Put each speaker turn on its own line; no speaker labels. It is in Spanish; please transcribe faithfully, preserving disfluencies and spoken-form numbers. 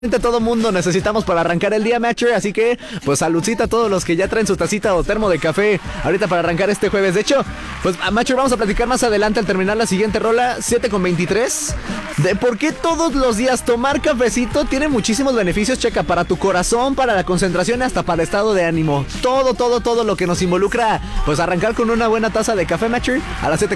Todo mundo necesitamos para arrancar el día, Matcher, así que pues saludcita a todos los que ya traen su tacita o termo de café ahorita para arrancar este jueves. De hecho, pues a Matcher vamos a platicar más adelante al terminar la siguiente rola, siete con veintitrés, de por qué todos los días tomar cafecito tiene muchísimos beneficios, checa, para tu corazón, para la concentración, hasta para el estado de ánimo. Todo, todo, todo lo que nos involucra, pues arrancar con una buena taza de café, Matcher, a las siete.